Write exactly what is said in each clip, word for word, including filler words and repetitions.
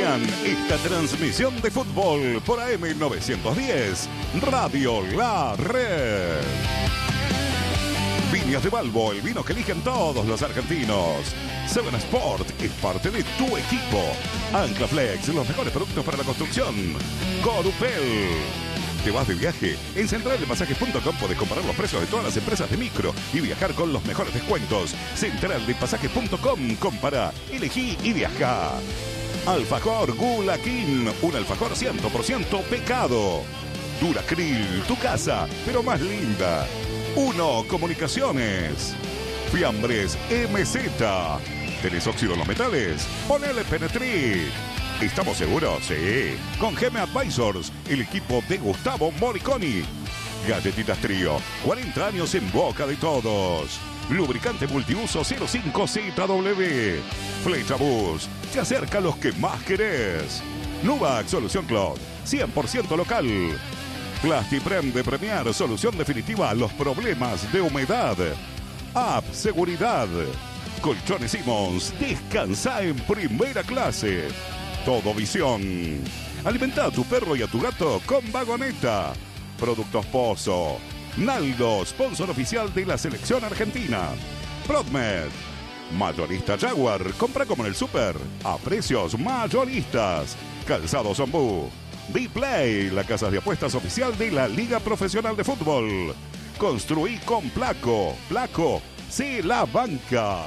auspician esta transmisión de fútbol por A M novecientos diez, Radio La Red. Viñas de Balbo, el vino que eligen todos los argentinos. Seven Sport es parte de tu equipo. Anclaflex, los mejores productos para la construcción. Corupel. ¿Te vas de viaje? En central de pasajes punto com podés comparar los precios de todas las empresas de micro y viajar con los mejores descuentos. central de pasajes punto com. Compara, elegí y viaja. Alfajor Gula King, un alfajor cien por ciento pecado. Duracril, tu casa, pero más linda. Uno Comunicaciones. Fiambres M Z. ¿Tenés óxido en los metales? Ponele Penetri. ¿Estamos seguros? Sí. Con Geme Advisors, el equipo de Gustavo Moriconi. Galletitas Trío, cuarenta años en boca de todos. Lubricante multiuso cero cinco Z W. Flecha Bus, te acerca a los que más querés. Nuvac Solución Cloud, cien por ciento local. Plastiprem de Premiar, solución definitiva a los problemas de humedad. App Seguridad. Colchones Simmons, descansa en primera clase. Todo Visión. Alimenta a tu perro y a tu gato con Vagoneta. Productos Pozo. Naldo, sponsor oficial de la selección argentina. Prodmed. Mayorista Jaguar. Compra como en el súper. A precios mayoristas. Calzado Zombú. B-Play, la casa de apuestas oficial de la Liga Profesional de Fútbol. Construí con Placo. Placo, se la banca.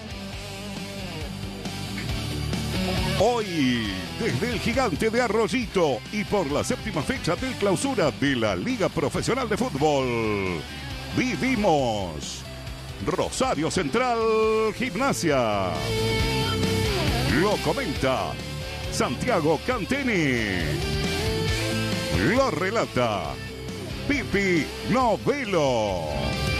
Hoy, desde el Gigante de Arroyito y por la séptima fecha del clausura de la Liga Profesional de Fútbol, vivimos Rosario Central Gimnasia. Lo comenta Santiago Cantini. Lo relata Pipi Novelo.